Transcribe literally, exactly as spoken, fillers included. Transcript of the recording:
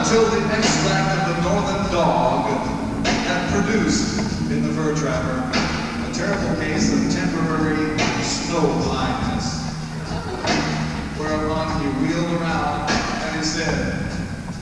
until the extract of the northern dog had produced in the fur trapper a terrible case of temporary snow blindness. Whereupon he wheeled around and he said,